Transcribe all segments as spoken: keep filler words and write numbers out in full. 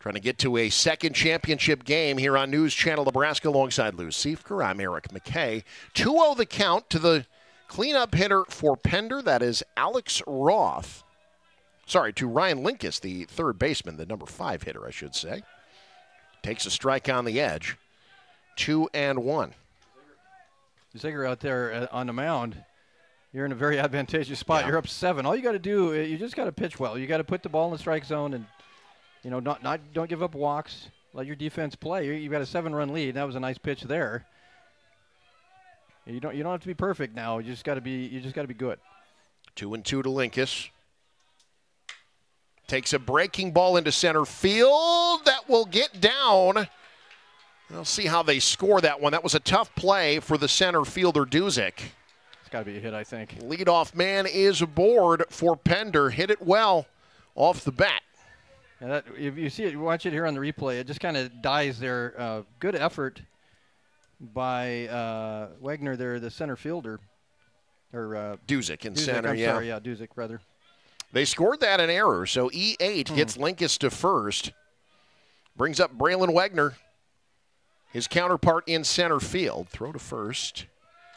Trying to get to a second championship game here on News Channel Nebraska alongside Lou Siefker. I'm Eric McKay. two oh the count to the cleanup hitter for Pender. That is Alex Roth. Sorry, to Ryan Linkus, the third baseman, the number five hitter, I should say. Takes a strike on the edge. Two and one. Ziegler out there on the mound. You're in a very advantageous spot. Yeah. You're up seven. All you got to do, you just got to pitch well. You got to put the ball in the strike zone and, you know, not not don't give up walks. Let your defense play. You've got a seven-run lead. That was a nice pitch there. You don't you don't have to be perfect now. You just got to be you just got to be good. Two and two to Linkus. Takes a breaking ball into center field. That will get down. We'll see how they score that one. That was a tough play for the center fielder, Duzick. It's got to be a hit, I think. Leadoff man is aboard for Pender. Hit it well off the bat. And that, if you see it, you watch it here on the replay, it just kind of dies there. Uh, good effort by uh, Wagner there, the center fielder. Or uh, Duzick in Duzick, center, I'm yeah. sorry, yeah, Duzick, rather. They scored that in error, so E eight hmm. gets Linkus to first. Brings up Braylon Wagner, his counterpart in center field. Throw to first.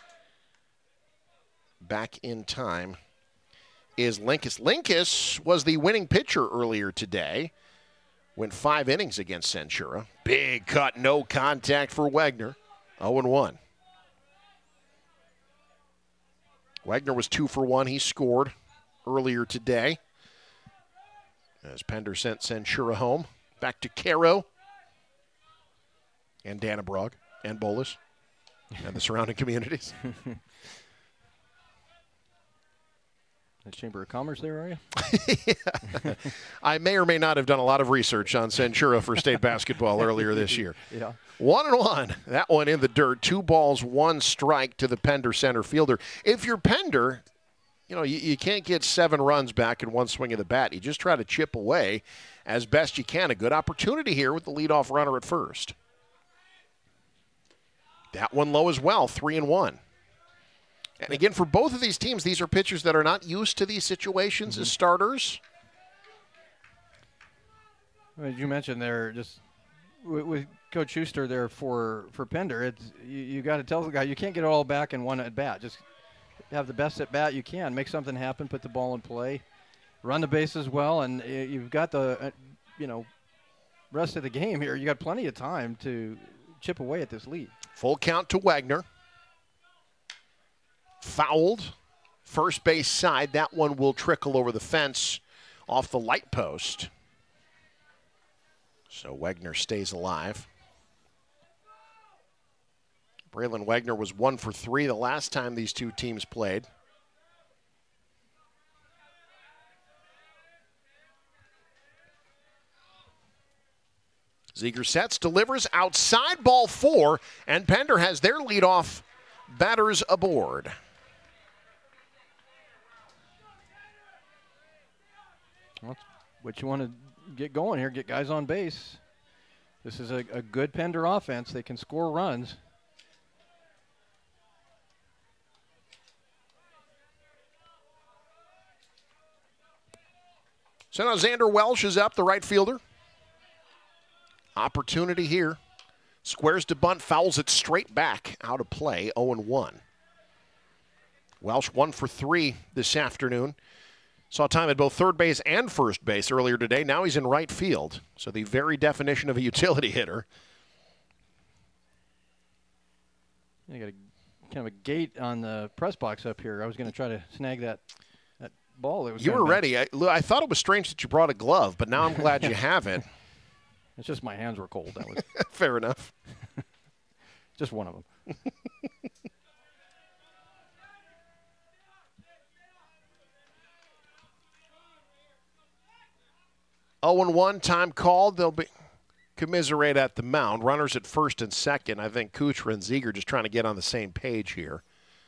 Back in time is Linkus. Linkus was the winning pitcher earlier today. Went five innings against Centura. Big cut, no contact for Wagner. oh and one. Wagner was two for one. He scored earlier today as Pender sent Centura home. Back to Caro and Dannebrog and Bolus and the surrounding communities. The Chamber of Commerce there, are you? Yeah. I may or may not have done a lot of research on Centura for state basketball earlier this year. Yeah. One and one. That one in the dirt. Two balls, one strike to the Pender center fielder. If you're Pender, you know, you, you can't get seven runs back in one swing of the bat. You just try to chip away as best you can. A good opportunity here with the leadoff runner at first. That one low as well, three and one. And again, for both of these teams, these are pitchers that are not used to these situations mm-hmm. as starters. As you mentioned there, just with, with Coach Schuster there for, for Pender, it's, you, you got to tell the guy you can't get it all back in one at bat. Just have the best at bat you can, make something happen, put the ball in play, run the bases well, and you've got the uh, you know rest of the game here. You got plenty of time to chip away at this lead. Full count to Wagner. Fouled. First base side. That one will trickle over the fence off the light post. So Wagner stays alive. Braylon Wagner was one for three the last time these two teams played. Ziegler sets, delivers outside, ball four, and Pender has their leadoff batters aboard. Well, that's what you want to get going here, get guys on base. This is a, a good Pender offense. They can score runs. So now Xander Welsh is up, the right fielder. Opportunity here. Squares to bunt, fouls it straight back. Out of play, oh and one. Welsh one for three this afternoon. Saw time at both third base and first base earlier today. Now he's in right field. So the very definition of a utility hitter. You got a kind of a gate on the press box up here. I was going to try to snag that that ball. That was you were ready. I, I thought it was strange that you brought a glove, but now I'm glad you have it. It's just my hands were cold. That was fair enough. Just one of them. oh and one, time called. They'll be commiserate at the mound. Runners at first and second. I think Kuchera and Ziegler just trying to get on the same page here.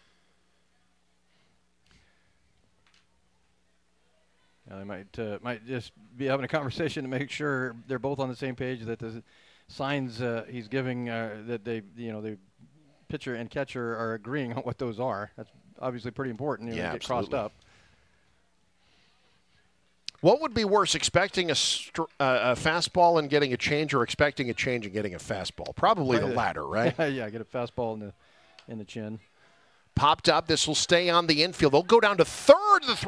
Yeah, they might uh, might just be having a conversation to make sure they're both on the same page. That the signs uh, he's giving, uh, that they, you know, the pitcher and catcher are agreeing on what those are. That's obviously pretty important. You know, yeah, to get crossed up. What would be worse, expecting a, str- uh, a fastball and getting a change, or expecting a change and getting a fastball? Probably the latter, right? Yeah, get a fastball in the in the chin. Popped up. This will stay on the infield. They'll go down to third. The